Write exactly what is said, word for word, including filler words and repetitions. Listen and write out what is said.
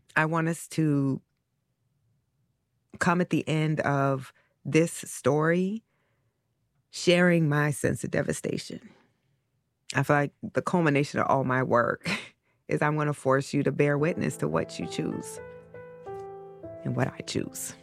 I want us to come at the end of this story sharing my sense of devastation. I feel like the culmination of all my work is I'm gonna force you to bear witness to what you choose and what I choose.